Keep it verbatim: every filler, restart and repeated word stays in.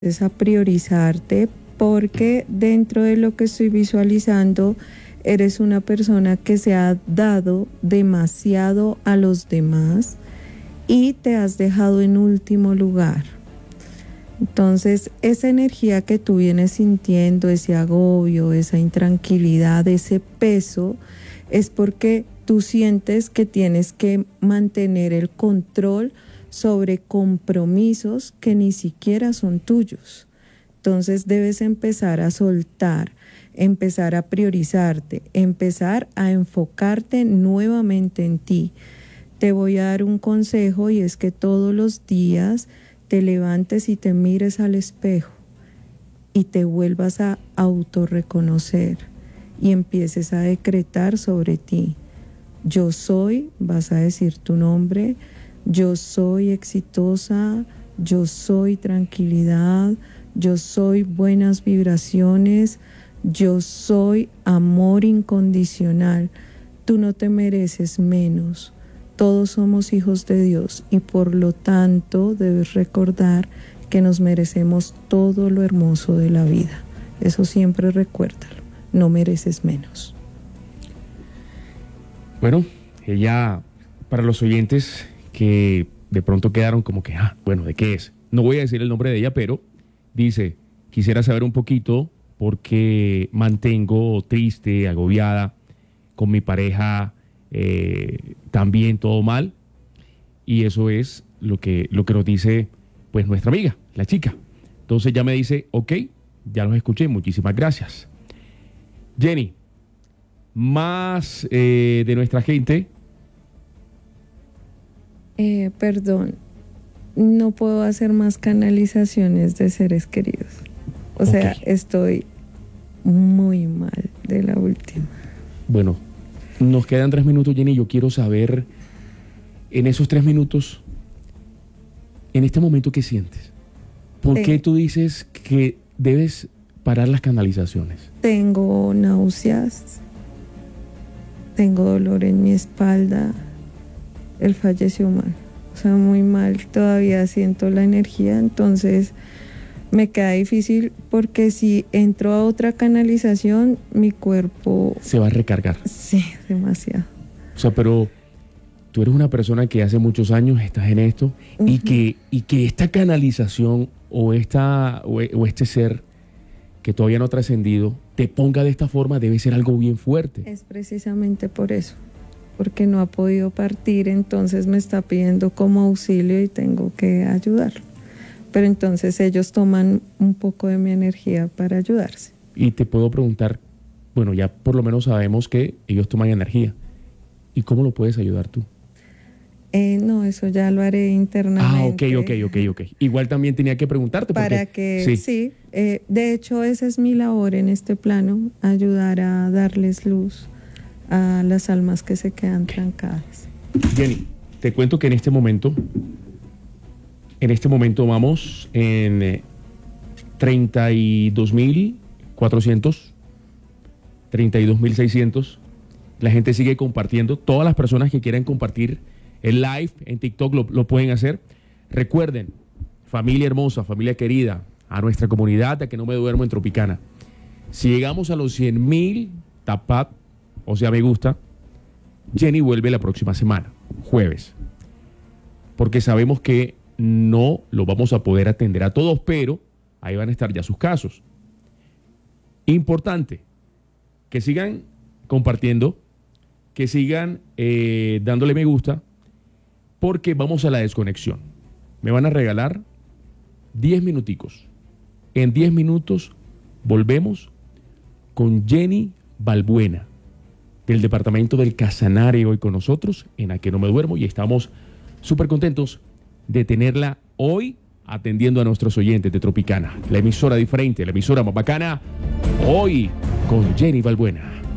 Es a priorizarte porque dentro de lo que estoy visualizando eres una persona que se ha dado demasiado a los demás y te has dejado en último lugar. Entonces, esa energía que tú vienes sintiendo, ese agobio, esa intranquilidad, ese peso, es porque tú sientes que tienes que mantener el control sobre compromisos que ni siquiera son tuyos. Entonces debes empezar a soltar, empezar a priorizarte, empezar a enfocarte nuevamente en ti. Te voy a dar un consejo y es que todos los días te levantes y te mires al espejo y te vuelvas a autorreconocer y empieces a decretar sobre ti. Yo soy, vas a decir tu nombre, yo soy exitosa, yo soy tranquilidad, yo soy buenas vibraciones, yo soy amor incondicional. Tú no te mereces menos. Todos somos hijos de Dios y por lo tanto debes recordar que nos merecemos todo lo hermoso de la vida. Eso siempre recuérdalo. No mereces menos. Bueno, ella, para los oyentes que de pronto quedaron como que, ah, bueno, ¿de qué es? No voy a decir el nombre de ella, pero dice, quisiera saber un poquito porque mantengo triste, agobiada, con mi pareja eh, también todo mal, y eso es lo que, lo que nos dice pues nuestra amiga, la chica. Entonces ya me dice, ok, ya los escuché, muchísimas gracias. Jenny, más eh, de nuestra gente. Eh, perdón, no puedo hacer más canalizaciones de seres queridos. O okay. sea, estoy muy mal de la última. Bueno, nos quedan tres minutos, Jenny. Yo quiero saber, en esos tres minutos, en este momento, ¿qué sientes? ¿Por sí. qué tú dices que debes parar las canalizaciones? Tengo náuseas, tengo dolor en mi espalda. Él falleció mal, o sea, muy mal, todavía siento la energía, entonces me queda difícil porque si entro a otra canalización, mi cuerpo... se va a recargar. Sí, demasiado. O sea, pero tú eres una persona que hace muchos años estás en esto uh-huh. y, que, y que esta canalización o, esta, o, o este ser que todavía no ha trascendido te ponga de esta forma debe ser algo bien fuerte. Es precisamente por eso. Porque no ha podido partir, entonces me está pidiendo como auxilio y tengo que ayudarlo. Pero entonces ellos toman un poco de mi energía para ayudarse. Y te puedo preguntar, bueno, ya por lo menos sabemos que ellos toman energía. ¿Y cómo lo puedes ayudar tú? Eh, no, eso ya lo haré internamente. Ah, ok, ok, ok, ok. Igual también tenía que preguntarte. Para porque, que, sí, sí eh, de hecho esa es mi labor en este plano, ayudar a darles luz a las almas que se quedan trancadas. Jenny, te cuento que en este momento, en este momento vamos en eh, treinta y dos mil cuatrocientos, treinta y dos mil seiscientos. La gente sigue compartiendo. Todas las personas que quieran compartir el live en TikTok lo, lo pueden hacer. Recuerden, familia hermosa, familia querida, a nuestra comunidad, a que no me duermo en Tropicana. Si llegamos a los cien mil, tapad, o sea, me gusta, Jenny vuelve la próxima semana, jueves. Porque sabemos que no lo vamos a poder atender a todos, pero ahí van a estar ya sus casos. Importante, que sigan compartiendo, que sigan eh, dándole me gusta, porque vamos a la desconexión. Me van a regalar diez minuticos. En diez minutos volvemos con Jenny Balbuena, del departamento del Casanare, hoy con nosotros en A Que No Me Duermo, y estamos súper contentos de tenerla hoy atendiendo a nuestros oyentes de Tropicana, la emisora diferente, la emisora más bacana, hoy con Jenny Balbuena.